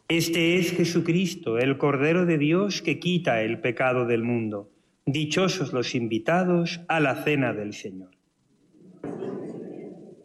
Este es Jesucristo, el Cordero de Dios que quita el pecado del mundo. Dichosos los invitados a la cena del Señor.